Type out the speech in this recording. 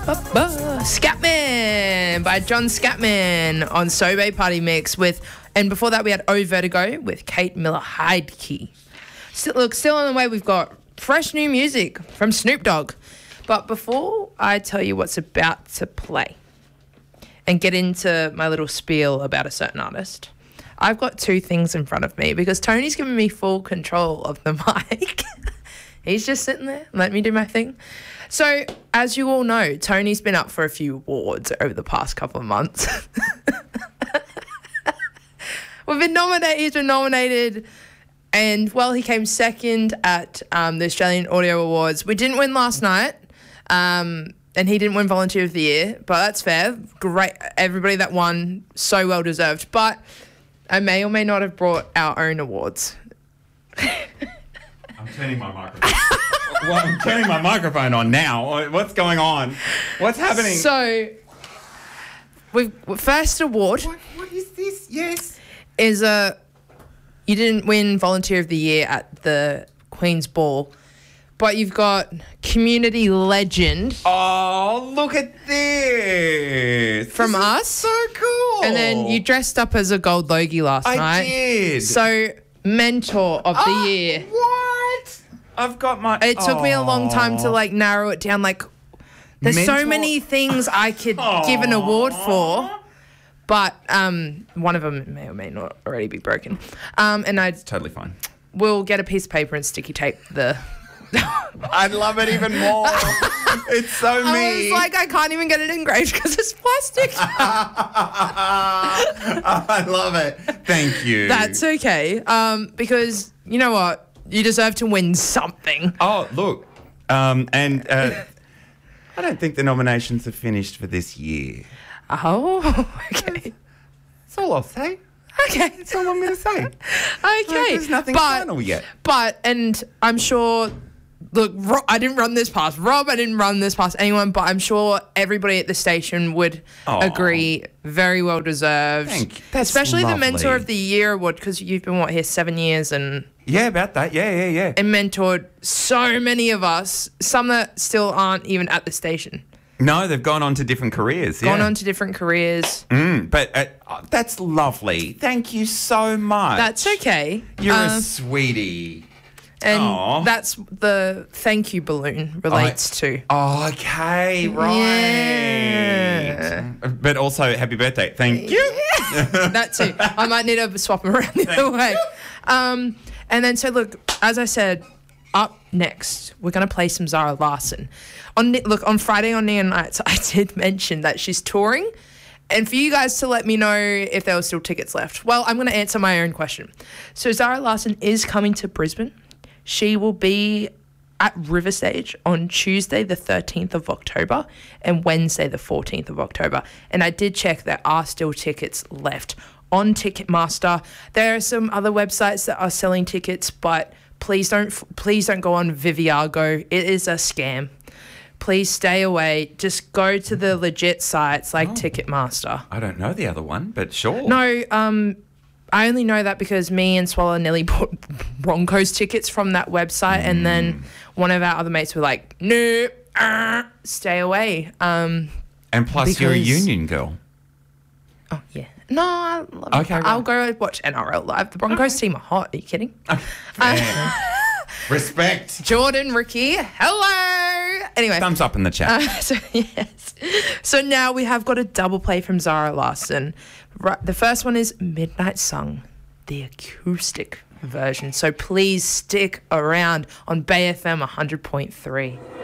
Scatman by John Scatman on Sobe Party Mix and before that we had Oh Vertigo with Kate Miller-Heidke. Still on the way, we've got fresh new music from Snoop Dogg. But before I tell you what's about to play and get into my little spiel about a certain artist, I've got two things in front of me because Tony's given me full control of the mic. He's just sitting there, letting me do my thing. So, as you all know, Tony's been up for a few awards over the past couple of months. He's been nominated, and, well, he came second at the Australian Audio Awards. We didn't win last night, and he didn't win Volunteer of the Year, but that's fair. Great. Everybody that won, so well deserved. But I may or may not have brought our own awards. I'm turning my microphone. Well, I'm turning my microphone on now. What's going on? What's happening? So, first award. What is this? Yes. Is you didn't win Volunteer of the Year at the Queen's Ball, but you've got Community Legend. Oh, look at this. From this us. So cool. And then you dressed up as a gold Logie last night. I did. So, Mentor of the Year. What? I've got my... It took me a long time to, narrow it down. There's Mentor? so many things I could give an award for, but one of them may or may not already be broken. And I Totally fine. will get a piece of paper and sticky tape the... I'd love it even more. It's so me. I was like, I can't even get it engraved because it's plastic. I love it. Thank you. That's okay. Because, you know what? You deserve to win something. Oh, look. I don't think the nominations are finished for this year. Oh, okay. That's all I'll say. Okay. That's all I'm going to say. Okay. There's nothing final yet. And I'm sure, look, I didn't run this past Rob, I didn't run this past anyone, but I'm sure everybody at the station would agree, very well deserved. Thank you. That's especially lovely. the Mentor of the Year award, because you've been, here 7 years and... Yeah, about that. Yeah. And mentored so many of us, some that still aren't even at the station. No, they've gone on to different careers. Gone on to different careers. But that's lovely. Thank you so much. That's okay. You're a sweetie. And that's the thank you balloon relates to. Oh, okay, right. Yeah. But also, happy birthday. Thank you. That too. I might need to swap them around the other way. And then, so look, as I said, up next, we're going to play some Zara Larsson. On Friday on Neon Nights, I did mention that she's touring. And for you guys to let me know if there were still tickets left. Well, I'm going to answer my own question. So Zara Larsson is coming to Brisbane. She will be at River Stage on Tuesday the 13th of October and Wednesday the 14th of October. And I did check, there are still tickets left on Ticketmaster. There are some other websites that are selling tickets, but please don't go on Viviago. It is a scam. Please stay away. Just go to the legit sites like Ticketmaster. I don't know the other one, but sure. No, I only know that because me and Swallow Nelly bought Broncos tickets from that website, and then one of our other mates were like, "No, stay away." And plus, you're a Union girl. Oh yeah. No, I love Okay, right. I'll go watch NRL live. The Broncos team are hot. Are you kidding? Respect. Jordan, Ricky, hello. Anyway. Thumbs up in the chat. Yes. So now we have got a double play from Zara Larsson. Right, the first one is Midnight Song, the acoustic version. So please stick around on Bay FM 100.3.